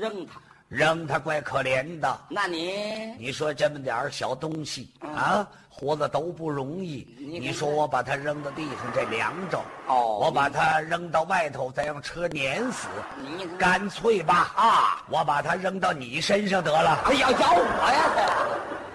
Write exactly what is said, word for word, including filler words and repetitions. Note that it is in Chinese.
扔它， 扔它怪可怜的。 那你你说这么点儿小东西、 嗯、 啊，活得都不容易。你, 你说我把它扔到地上，这凉着。 哦， 我把它扔到外头，再让车碾死。 你干脆吧啊， 我把它扔到你身上得了。 要咬我呀！